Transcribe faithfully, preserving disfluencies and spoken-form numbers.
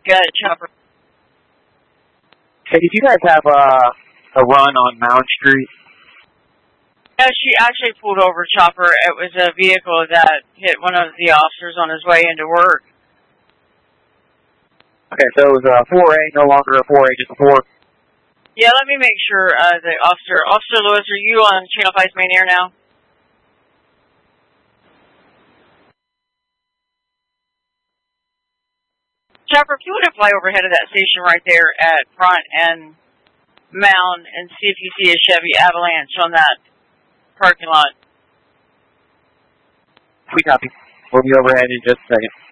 Got it, Chopper. Hey, did you guys have uh, a run on Mound Street? Yeah, she actually pulled over, Chopper. It was a vehicle that hit one of the officers on his way into work. Okay, so it was a four A, no longer a four A, just a four. Yeah, let me make sure uh, the officer, Officer Lewis, are you on Channel five's main air now? Chopper, if you want to fly overhead of that station right there at Front and Mound and see if you see a Chevy Avalanche on that parking lot. We copy. We'll be overhead in just a second.